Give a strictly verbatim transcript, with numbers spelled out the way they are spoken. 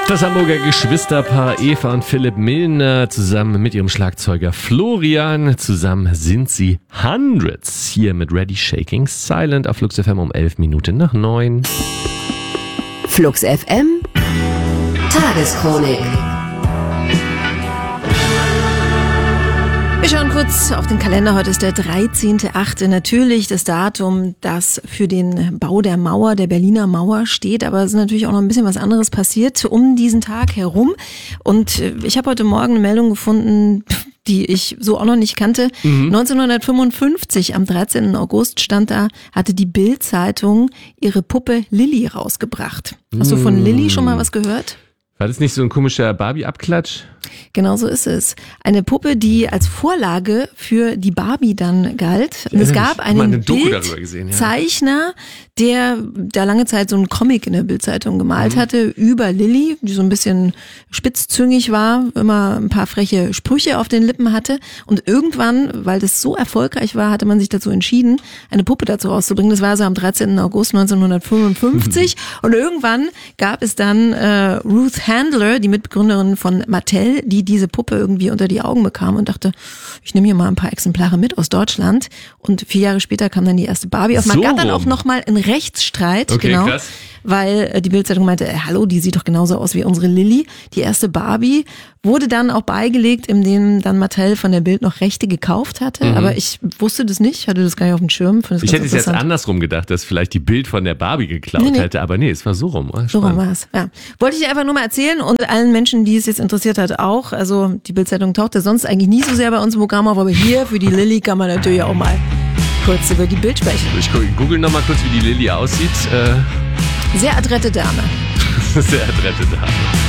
Das Hamburger Geschwisterpaar Eva und Philipp Milner zusammen mit ihrem Schlagzeuger Florian. Zusammen sind sie Hundreds. Hier mit Ready Shaking Silent auf Flux F M um elf Minuten nach neun. Flux F M Tageschronik. Wir schauen kurz auf den Kalender. Heute ist der dreizehnter achte Natürlich das Datum, das für den Bau der Mauer, der Berliner Mauer steht. Aber es ist natürlich auch noch ein bisschen was anderes passiert um diesen Tag herum. Und ich habe heute Morgen eine Meldung gefunden, die ich so auch noch nicht kannte. Mhm. neunzehnhundertfünfundfünfzig, am dreizehnten August stand da, hatte die Bild-Zeitung ihre Puppe Lilli rausgebracht. Hast du von Lilli schon mal was gehört? War das nicht so ein komischer Barbie-Abklatsch? Genau so ist es. Eine Puppe, die als Vorlage für die Barbie dann galt. Und es gab einen Bildzeichner, der da lange Zeit so einen Comic in der Bildzeitung gemalt mhm. hatte über Lilli, die so ein bisschen spitzzüngig war, immer ein paar freche Sprüche auf den Lippen hatte. Und irgendwann, weil das so erfolgreich war, hatte man sich dazu entschieden, eine Puppe dazu rauszubringen. Das war also am dreizehnten August neunzehnhundertfünfundfünfzig. Und irgendwann gab es dann äh, Ruth Handler, die Mitbegründerin von Mattel, die diese Puppe irgendwie unter die Augen bekam und dachte, ich nehme hier mal ein paar Exemplare mit aus Deutschland. Und vier Jahre später kam dann die erste Barbie auf. Man so gab dann rum. auch nochmal einen Rechtsstreit, okay, genau, krass. weil die Bildzeitung meinte, äh, hallo, die sieht doch genauso aus wie unsere Lilli. Die erste Barbie wurde dann auch beigelegt, indem dann Mattel von der Bild noch Rechte gekauft hatte. Mhm. Aber ich wusste das nicht, hatte das gar nicht auf dem Schirm. Ich hätte es jetzt andersrum gedacht, dass vielleicht die Bild von der Barbie geklaut nee, nee. hätte, aber nee, es war so rum. Oh, so rum war es, ja. Wollte ich dir einfach nur mal erzählen und allen Menschen, die es jetzt interessiert hat, auch. Also die Bildzeitung tauchte sonst eigentlich nie so sehr bei uns im Programm auf, aber hier für die Lilli kann man natürlich auch mal kurz über die Bild sprechen. Ich google noch mal kurz, wie die Lilli aussieht. Äh Sehr adrette Dame. Sehr adrette Dame.